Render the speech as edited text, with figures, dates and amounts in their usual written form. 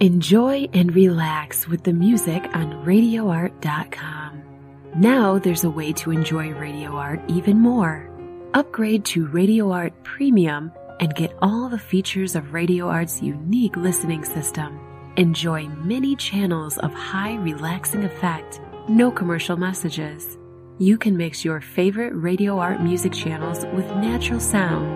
Enjoy and relax with the music on RadioArt.com. Now there's a way to enjoy Radio Art even more. Upgrade to Radio Art Premium and get all the features of Radio Art's unique listening system. Enjoy many channels of high relaxing effect, no commercial messages. You can mix your favorite Radio Art music channels with natural sound